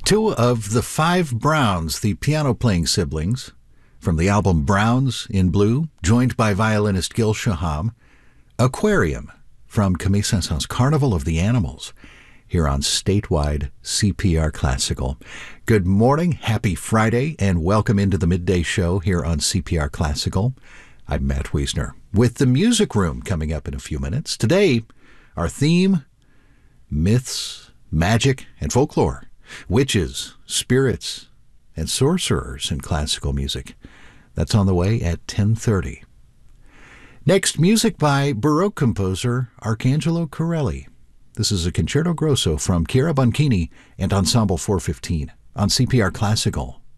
Two of the five Browns, the piano-playing siblings, from the album Browns in Blue, joined by violinist Gil Shaham. Aquarium from Camille Saint-Saëns' Carnival of the Animals, here on statewide CPR Classical. Good morning, happy Friday, and welcome into the midday show here on CPR Classical. I'm Matt Wiesner with the Music Room coming up in a few minutes. Today, our theme, myths, magic, and folklore, witches, spirits, and sorcerers in classical music. That's on the way at 10:30. Next, music by Baroque composer Arcangelo Corelli. This is a Concerto Grosso from Chiara Bonchini and Ensemble 415 on CPR Classical.